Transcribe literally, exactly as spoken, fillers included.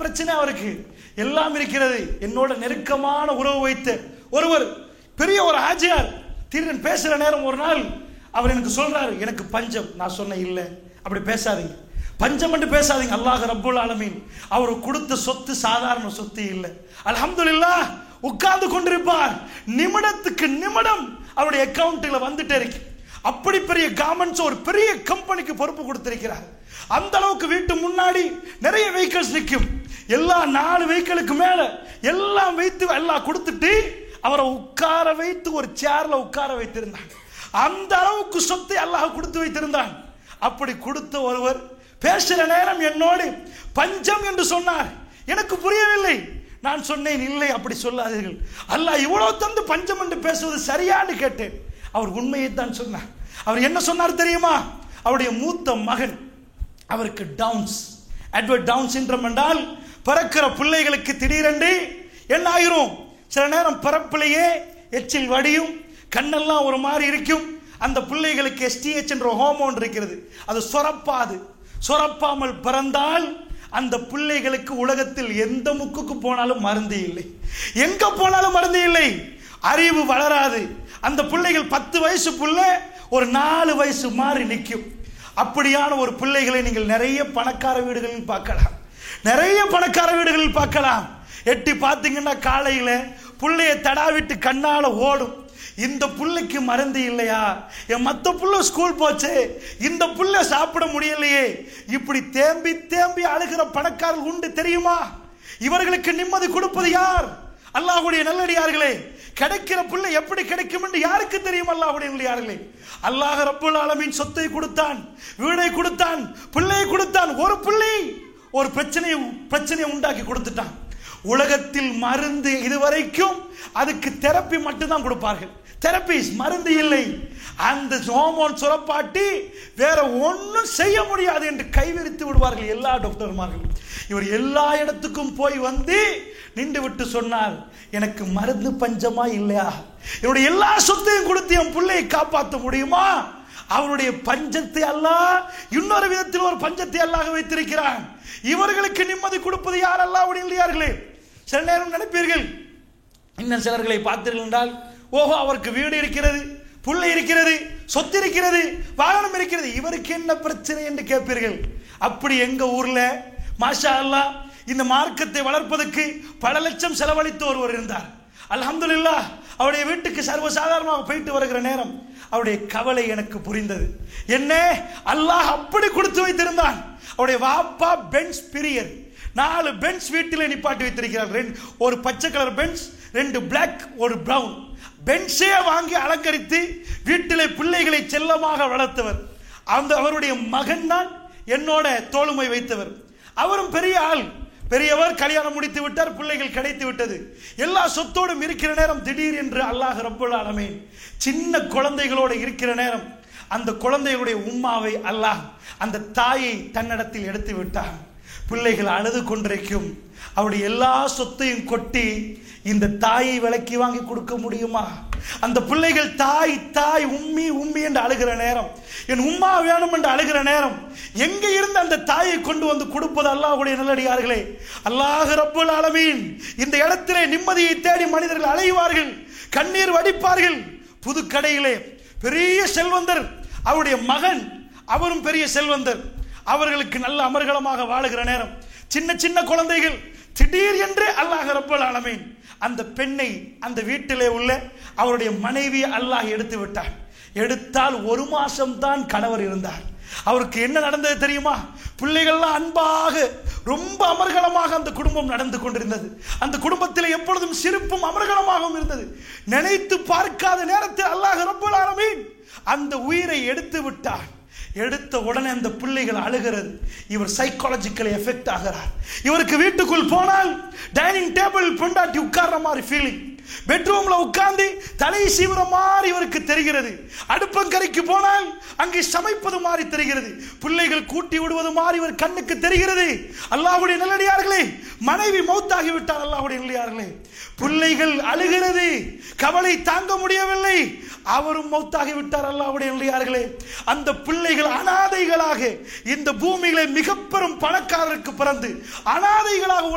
பிரச்சனை அவருக்கு? எல்லாம் இருக்கிறது. என்னோட நெருக்கமான உறவு வைத்த ஒருவர் பெரிய ஒரு ஆஜியார் திடீர்னு பேசுற நேரம் ஒரு நாள் அவர் எனக்கு சொல்றாரு, எனக்கு பஞ்சம். நான் சொன்னேன், இல்லை அப்படி பேசாதீங்க, பஞ்சம் என்று பேசாதீங்க. அல்லாஹ் ரப்புல் ஆலமீன் அவர் கொடுத்த சொத்து சாதாரண சொத்து இல்லை. அல்ஹம்துலில்லாஹ் உட்கார்ந்து கொண்டிருப்பார், நிமிடத்துக்கு நிமிடம் அவருடைய அக்கவுண்ட்ல வந்துட்டே இருக்கு. அப்படி பெரிய கவர்மெண்ட்ஸ் ஒரு பெரிய கம்பெனிக்கு பொறுப்பு கொடுத்திருக்கிறார். அந்த அளவுக்கு வீட்டு முன்னாடி நிறைய வெஹிக்கிள்ஸ் நிற்கும். எல்லா நாலு வெஹிக்கிளுக்கு மேல எல்லாம் வைத்து எல்லாம் கொடுத்துட்டு அவரை உட்கார வைத்து ஒரு சேர்ல உட்கார வைத்திருந்தாங்க. அந்த அளவுக்கு சொத்தை அல்லாஹ் கொடுத்து வைத்திருந்தான். அப்படி கொடுத்த ஒருவர் பேசுற நேரம் என்னோடு பஞ்சம் என்று சொன்னார். எனக்கு புரியவில்லை. நான் சொன்னேன், இல்லை அப்படி சொல்லாதீர்கள், அல்லாஹ் இவ்வளவு தந்து பஞ்சம் என்று பேசுவது சரியான்னு கேட்டேன். அவர் உண்மையை தான் சொன்னார். அவர் என்ன சொன்னார் தெரியுமா? அவருடைய மூத்த மகன், அவருக்கு டவுன்ஸ் எட்வர்ட் டவுன் சிண்ட்ரோம் என்றால் பிறக்கிற பிள்ளைகளுக்கு திடீரென்று என்ன ஆகிரும், சில நேரம் பிறப்பிலேயே எச்சில் வடியும், கண்ணெல்லாம் ஒரு மாதிரி இருக்கும். அந்த பிள்ளைகளுக்கு எஸ்டிஎச் என்ற ஹோமோன் இருக்கிறது, அது சொரப்பாது. சொரப்பாமல் பிறந்தால் அந்த பிள்ளைகளுக்கு உலகத்தில் எந்த முக்குக்கு போனாலும் மருந்து இல்லை, எங்க போனாலும் மருந்து இல்லை, அறிவு வளராது. அந்த பிள்ளைகள் பத்து வயசு புள்ள ஒரு நாலு வயசு மாதிரி நிற்கும். அப்படியான ஒரு பிள்ளைகளை நீங்கள் நிறைய பணக்கார வீடுகளில் பார்க்கலாம், நிறைய பணக்கார வீடுகளில் பார்க்கலாம். எட்டி பார்த்தீங்கன்னா காலையில புள்ளைய தடாவிட்டு கண்ணால ஓடும். இந்த புள்ளைக்கு மருந்து இல்லையா, என் மத்த புள்ள ஸ்கூல் போச்சு, இந்த புள்ள சாப்பிட முடியலையே, இப்படி தேம்பி தேம்பி அழுகிற பணக்காரர்கள் உண்டு தெரியுமா? இவர்களுக்கு நிம்மதி கொடுப்பது யார்? அல்லாஹ்வுடைய நல்லடியார்களே. கிடைக்கிற புள்ளை எப்படி கிடைக்கும் என்று யாருக்கு தெரியும்? அல்லாஹ்வுடைய நல்லடியார்களே. அல்லாஹ் ரப்புல் ஆலமீன் சொத்தை கொடுத்தான், வீடை கொடுத்தான், பிள்ளையை கொடுத்தான். ஒரு பிள்ளை ஒரு பிரச்சனையை பிரச்சனையை உண்டாக்கி கொடுத்துட்டான். உலகத்தில் மருந்து இதுவரைக்கும் அதுக்கு தெரப்பி மட்டும்தான் கொடுப்பார்கள். தெரபிஸ் மருந்து இல்லை. அந்த ஹோமோன் சுரப்பாட்டி வேற ஒன்றும் செய்ய முடியாது என்று கைவிரித்து விடுவார்கள் எல்லா டாக்டர்மார்கள். இவர் எல்லா இடத்துக்கும் போய் வந்து நின்று விட்டு சொன்னார், எனக்கு மருந்து பஞ்சமா இல்லையா, என்னுடைய எல்லா சொத்தையும் கொடுத்து என் பிள்ளையை காப்பாற்ற முடியுமா? அவருடைய பஞ்சத்தை அல்லாஹ் இன்னொரு விதத்தில் ஒரு பஞ்சத்தை அல்லாஹ் வைத்திருக்கிறான். இவர்களுக்கு நிம்மதி கொடுப்பது யார்? அல்லாஹ்வுடைய நல்லடியார்களே. சில நேரம் நினைப்பீர்கள், இன்னும் சிலர்களை பார்த்தீர்கள் என்றால், ஓஹோ அவருக்கு வீடு இருக்கிறது, புள்ளை இருக்கிறது, சொத்து இருக்கிறது, வாகனம் இருக்கிறது, இவருக்கு என்ன பிரச்சனை என்று கேட்பீர்கள். அப்படி எங்க ஊர்ல மாஷா அல்லாஹ் இந்த மார்க்கத்தை வளர்ப்பதற்கு பல லட்சம் செலவழித்து ஒருவர் இருந்தார். அல்ஹம்துலில்லாஹ் அவருடைய வீட்டுக்கு சர்வசாதாரணமாக போயிட்டு வருகிற நேரம் அவருடைய கவலை எனக்கு புரிந்தது. என்ன, அல்லாஹ் அப்படி கொடுத்து வைத்திருந்தான். அவருடைய வாப்பா பென்ஸ் பிரியர், நாலு பென்ஸ் வீட்டில் நிப்பாட்டி வைத்திருக்கிறார். ஒரு பச்சை கலர் பென்ஸ், ரெண்டு பிளாக், ஒரு பிரவுன். பென்ஸே வாங்கி அலங்கரித்து வீட்டிலே பிள்ளைகளை செல்லமாக வளர்த்தவர். அந்த அவருடைய மகன் தான் என்னோட தோளுமை வைத்தவர். அவரும் பெரிய ஆள், பெரியவர், கல்யாணம் முடித்து விட்டார், பிள்ளைகள் கிடைத்து விட்டது, எல்லா சொத்தோடும் இருக்கிற நேரம் திடீர் என்று அல்லாஹ் ரப்புல் ஆலமீன் சின்ன குழந்தைகளோடு இருக்கிற நேரம் அந்த குழந்தைகளுடைய உம்மாவை அல்லாஹ் அந்த தாயை தன்னிடத்தில் எடுத்து விட்டார். பிள்ளைகள் அழுது கொண்டிருக்கும். அவருடைய எல்லா சொத்தையும் கொட்டி இந்த தாயை விலக்கி வாங்கி கொடுக்க முடியுமா? அந்த பிள்ளைகள் தாய் தாய் உம்மி உம்மி என்று அழுகிற நேரம், என் உம்மா வேணும் என்று அழுகிற நேரம், எங்க இருந்து அந்த தாயை கொண்டு வந்து கொடுப்பது? அல்லாஹ்வுடைய நல்லடியார்களே. அல்லாஹ் ரப்புல் ஆலமீன் இந்த இடத்திலே நிம்மதியை தேடி மனிதர்கள் அலைவார்கள், கண்ணீர் வடிப்பார்கள். புது கடையிலே பெரிய செல்வந்தர், அவருடைய மகன் அவரும் பெரிய செல்வந்தர், அவர்களுக்கு நல்ல அமர்கலமாக வாழுகிற நேரம் சின்ன சின்ன குழந்தைகள். திடீர் என்று அல்லாஹ் ரப்புல் ஆலமீன் அந்த பெண்ணை அந்த வீட்டிலே உள்ள அவருடைய மனைவி அல்லாஹ் எடுத்து விட்டார். எடுத்தால் ஒரு மாசம் தான் கணவர் இருந்தார். அவருக்கு என்ன நடந்தது தெரியுமா? பிள்ளைகள்லாம் அன்பாக ரொம்ப அமர்கலமாக அந்த குடும்பம் நடந்து கொண்டிருந்தது. அந்த குடும்பத்தில் எப்பொழுதும் சிரிப்பும் அமர்கலமாகவும் இருந்தது. நினைத்து பார்க்காத நேரத்தில் அல்லாஹ் ரப்புல் ஆலமீன் அந்த உயிரை எடுத்து விட்டார். எடுத்த உடனே அந்த பிள்ளைகள் அழுகிறது. இவர் சைக்காலஜிக்கலி எஃபெக்ட் ஆகிறார். இவருக்கு வீட்டுக்குள் போனால் டைனிங் டேபிள் பொண்டாட்டி உட்கார்ற மாதிரி ஃபீலிங், பெட்ரூம்ல உட்கார்ந்து தலை சீவுற மாதிரி இவருக்கு தெரிகிறது. அடுப்பங்கரைக்கு போனால் அங்கே சமைப்பது மாதிரி தெரிகிறது. பிள்ளைகள் கூட்டி விடுவது மாதிரி இவர் கண்ணுக்கு தெரிகிறது. அல்லாஹ்வுடைய நல்லடியார்களே, மனைவி மௌத்தாகி விட்டார். அல்லாஹ்வுடைய நல்லடியார்களே, பிள்ளைகள் அழுகிறது, கவலை தாங்க முடியவில்லை, அவரும் மௌத்தாகி விட்டார். அல்லாஹ்வுடைய நல்லடியார்களே, அந்த பிள்ளைகள் அனாதைகளாக இந்த பூமியிலே மிக பெரும் பணக்காரருக்கு பிறந்து அனாதைகளாக